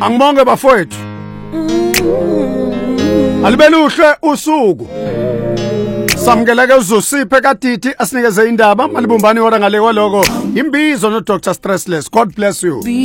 Angibonge bafowethu. Alibeluhle usuku. Samkeleke uZosiphe kaDidi asinikeze indaba malibumbani wona ngale kwaloko. Imbizo no Dr. Stressless. God bless you.